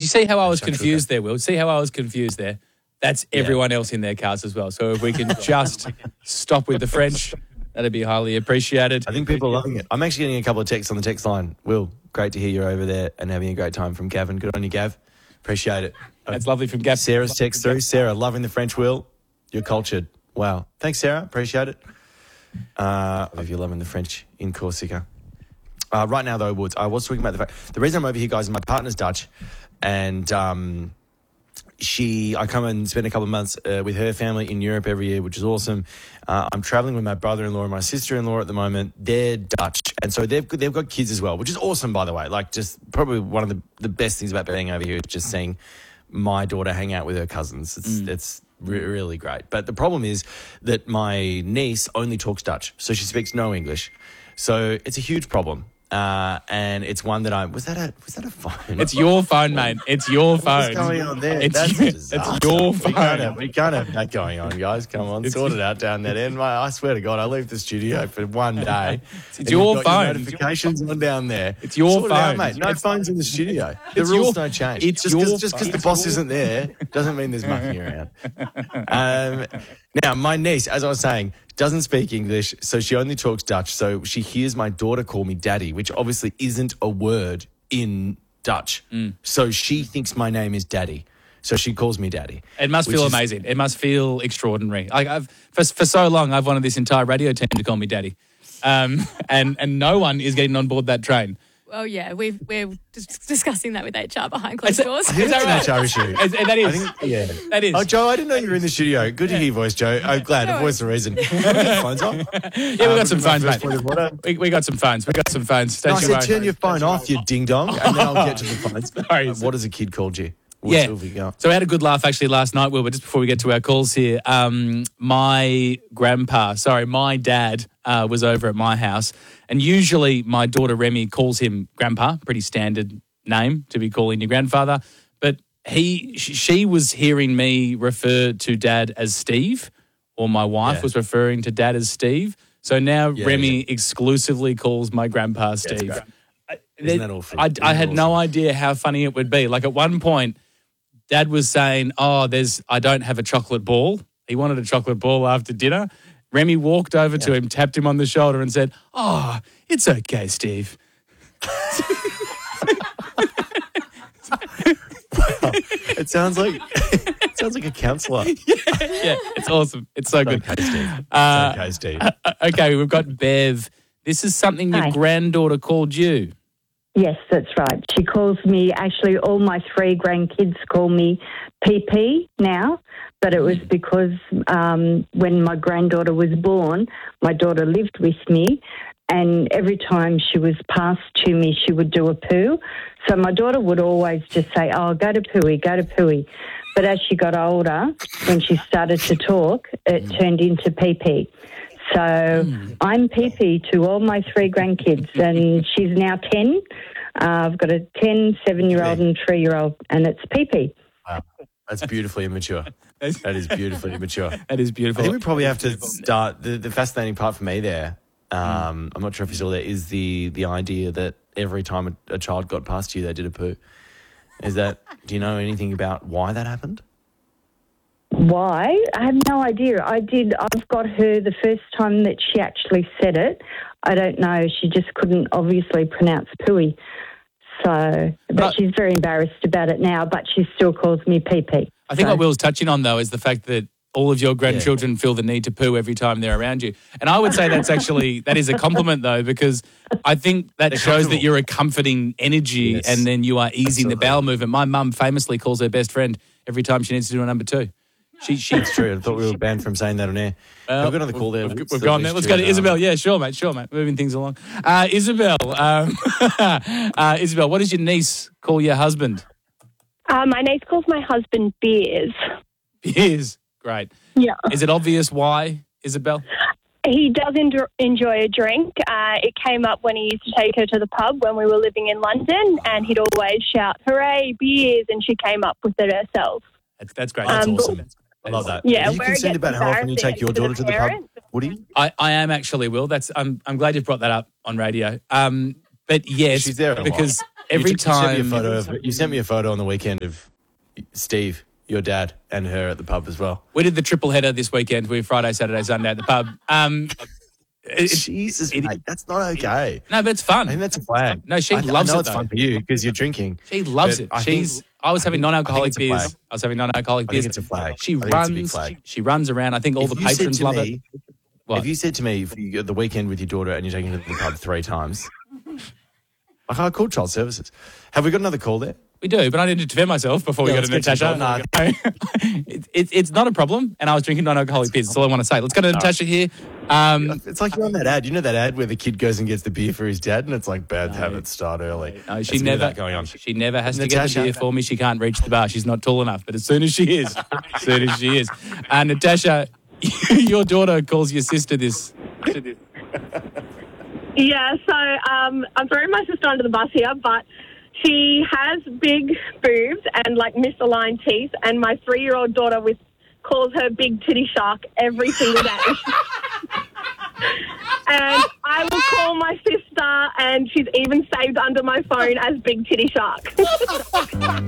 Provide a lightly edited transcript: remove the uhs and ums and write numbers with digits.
see how I was So confused there, Will? See how I was confused there? That's everyone else in their cars as well. So if we can just stop with the French, that'd be highly appreciated. I think people are loving it. I'm actually getting a couple of texts on the text line. Will, great to hear you're over there and having a great time from Gavin. Good on you, Gav. Appreciate it. That's lovely from Gav. Sarah's text through. Sarah, loving the French, Will. You're cultured. Wow. Thanks, Sarah. Appreciate it. If you're loving the French in Corsica. Right now, though, Woods, I was talking about the fact, the reason I'm over here, guys, is my partner's Dutch, and I come and spend a couple of months with her family in Europe every year, which is awesome. I'm traveling with my brother-in-law and my sister-in-law at the moment. They're Dutch, and so they've got kids as well, which is awesome, by the way. Like, just probably one of the best things about being over here is just seeing my daughter hang out with her cousins. It's really great. But the problem is that my niece only talks Dutch, so she speaks no English. So it's a huge problem. And it's one that was that a phone? It's your phone, mate. It's your phone. What's going on there? It's your phone. We can't have that going on, guys. Come on, sort it out down that end. I swear to God, I leave the studio for one day. It's your phone. Your notifications on down there. It's your sort phone, it out, mate. No phones in the studio. The rules don't change. It's just because the boss isn't there doesn't mean there's mucking around. Now, my niece, as I was saying, doesn't speak English, so she only talks Dutch. So she hears my daughter call me daddy, which obviously isn't a word in Dutch. So she thinks my name is daddy. So she calls me daddy. It must feel amazing. It must feel extraordinary. Like for so long, I've wanted this entire radio team to call me daddy. And no one is getting on board that train. Well, yeah, we're discussing that with HR behind closed doors. Is that an HR issue? That is. Yeah. That is. Oh, Joe, I didn't know you were in the studio. Good to hear your voice, Joe. I'm glad. A voice of reason. Phones on? Yeah, we got some phones, mate. We got some phones. We got some phones. I said, turn your phone off, you ding-dong, and then I'll get to the phones. Sorry. What has a kid called you? So we had a good laugh actually last night, Will, but just before we get to our calls here, my dad was over at my house, and usually my daughter Remy calls him Grandpa, pretty standard name to be calling your grandfather, but she was hearing me refer to Dad as Steve, or my wife was referring to Dad as Steve, so now Remy exclusively calls my grandpa Steve. Isn't that awful? I had no idea how funny it would be. Like at one point, Dad was saying, I don't have a chocolate ball. He wanted a chocolate ball after dinner. Remy walked over to him, tapped him on the shoulder and said, it's okay, Steve. It sounds like a counsellor. Yeah, it's awesome. It's so good. Okay, Steve. Okay, we've got Bev. This is something your granddaughter called you. Yes, that's right. She calls me, actually all my 3 grandkids call me PP now, but it was because when my granddaughter was born, my daughter lived with me, and every time she was passed to me, she would do a poo. So my daughter would always just say, go to pooey, go to pooey. But as she got older, when she started to talk, it turned into PP. So I'm PP to all my 3 grandkids, and she's now 10. I've got a 10, 7-year-old and 3-year-old, and it's PP. Wow. That's beautifully immature. That is beautifully immature. That is beautiful. I think we probably have to start, the fascinating part for me there, I'm not sure if you saw that, is the idea that every time a child got past you, they did a poo. Do you know anything about why that happened? Why? I have no idea. I've got her the first time that she actually said it. I don't know. She just couldn't obviously pronounce pooey. So, but she's very embarrassed about it now, but she still calls me PP. I think what Will's touching on, though, is the fact that all of your grandchildren feel the need to poo every time they're around you. And I would say that is a compliment, though, because I think that shows that you're a comforting energy and then you are easing the bowel movement. My mum famously calls her best friend every time she needs to do a number 2. It's true. I thought we were banned from saying that on air. We've got another call there. We've gone there. Let's go to Isabel. Yeah, sure, mate. Moving things along. Isabel, Isabel, what does your niece call your husband? My niece calls my husband Beers. Beers. Great. Yeah. Is it obvious why, Isabel? He does enjoy a drink. It came up when he used to take her to the pub when we were living in London, and he'd always shout, "Hooray, Beers," and she came up with it herself. That's great. That's awesome. I love that. Yeah, are you concerned about how often you take your daughter to the pub? Woody? I am actually, Will. I'm glad you brought that up on radio. But yes, she's there because every You sent me a time. photo you sent me a photo on the weekend of Steve, your dad, and her at the pub as well. We did the triple header this weekend. We Friday, Saturday, Sunday at the pub. Jesus, mate, that's not okay. No, but it's fun. I think that's a flag. No, she loves I know it, it's though. fun for you because you're drinking. She loves But it. I was having non-alcoholic it's a flag. beers. I was having non-alcoholic I think beers. it's a flag. She I think it's a big runs. flag. She runs around. I think all If the you said patrons to love me- it. What? If you said to me for the weekend with your daughter and you're taking her to the pub 3 times, like I called child services. Have we got another call there? We do, but I need to defend myself before we Yeah, go to let's get to Natasha. the It's not a problem, and I was drinking non-alcoholic beers. That's all I want to say. Let's go to Natasha here. It's like you're on that ad. You know that ad where the kid goes and gets the beer for his dad, and it's like bad habits start early. No, There's she a bit of never that going on. She never has to get Natasha. the beer for me. She can't reach the bar. She's not tall enough. But as soon as she is, Natasha, your daughter calls your sister this. Yeah, so I'm throwing my sister under the bus here, but she has big boobs and like misaligned teeth, and my 3-year-old daughter calls her Big Titty Shark every single day. And I will call my sister, and she's even saved under my phone as Big Titty Shark.